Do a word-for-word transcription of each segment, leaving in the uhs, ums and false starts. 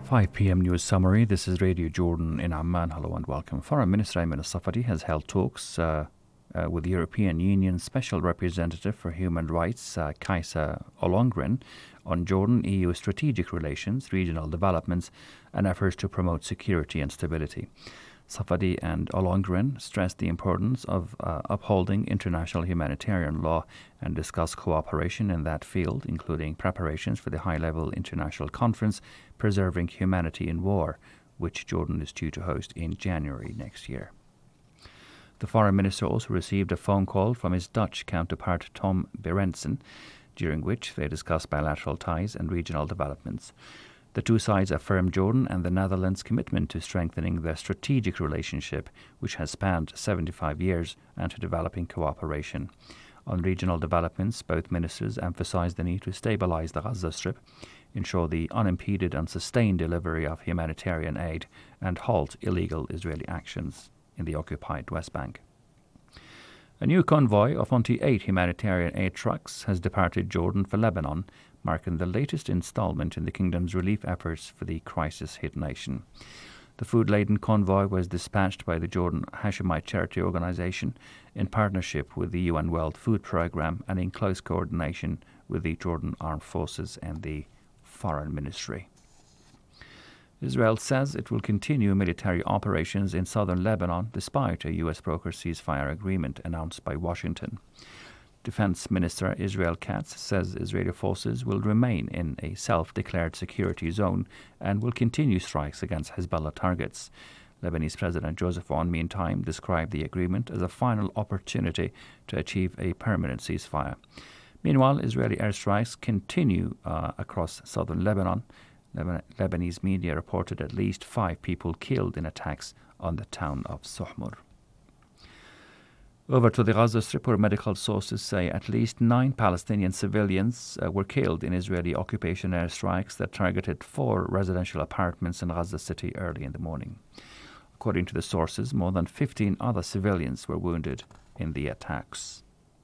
five p.m. news summary. This is Radio Jordan in Amman. Hello and welcome. Foreign Minister Ayman al-Safadi has held talks uh, uh, with the European Union Special Representative for Human Rights, uh, Kajsa Ollongren, on Jordan-E U strategic relations, regional developments, and efforts to promote security and stability. Safadi and Ollongren stressed the importance of uh, upholding international humanitarian law and discussed cooperation in that field, including preparations for the high-level international conference Preserving Humanity in War, which Jordan is due to host in January next year. The foreign minister also received a phone call from his Dutch counterpart Tom Berendsen, during which they discussed bilateral ties and regional developments. The two sides affirmed Jordan and the Netherlands' commitment to strengthening their strategic relationship, which has spanned seventy-five years, and to developing cooperation. On regional developments, both ministers emphasized the need to stabilize the Gaza Strip, ensure the unimpeded and sustained delivery of humanitarian aid, and halt illegal Israeli actions in the occupied West Bank. A new convoy of twenty-eight humanitarian aid trucks has departed Jordan for Lebanon, marking the latest installment in the kingdom's relief efforts for the crisis-hit nation. The food-laden convoy was dispatched by the Jordan Hashemite Charity Organization in partnership with the U N World Food Programme and in close coordination with the Jordan Armed Forces and the Foreign Ministry. Israel says it will continue military operations in southern Lebanon despite a U S brokered ceasefire agreement announced by Washington. Defense Minister Israel Katz says Israeli forces will remain in a self-declared security zone and will continue strikes against Hezbollah targets. Lebanese President Joseph Aoun, meantime, described the agreement as a final opportunity to achieve a permanent ceasefire. Meanwhile, Israeli airstrikes continue uh, across southern Lebanon. Leban- Lebanese media reported at least five people killed in attacks on the town of Sohmur. Over to the Gaza Strip, where medical sources say at least nine Palestinian civilians uh, were killed in Israeli occupation airstrikes that targeted four residential apartments in Gaza City early in the morning. According to the sources, more than fifteen other civilians were wounded in the attacks.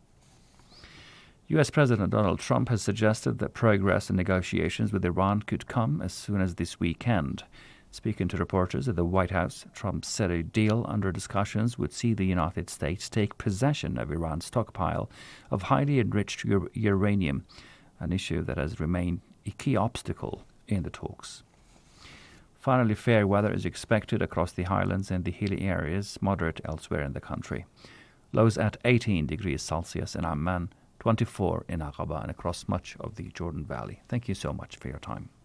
U S President Donald Trump has suggested that progress in negotiations with Iran could come as soon as this weekend. Speaking to reporters at the White House, Trump said a deal under discussions would see the United States take possession of Iran's stockpile of highly enriched ur- uranium, an issue that has remained a key obstacle in the talks. Finally, fair weather is expected across the highlands and the hilly areas, moderate elsewhere in the country. Lows at eighteen degrees Celsius in Amman, twenty-four in Aqaba, and across much of the Jordan Valley. Thank you so much for your time.